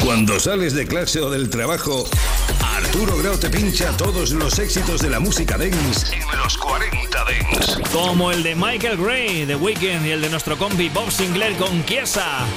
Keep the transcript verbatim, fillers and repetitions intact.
Cuando sales de clase o del trabajo, Arturo Grau te pincha todos los éxitos de la música dance en los cuarenta Dance. Como el de Michael Gray, The Weeknd, y el de nuestro compi Bob Sinclair con Chiesa.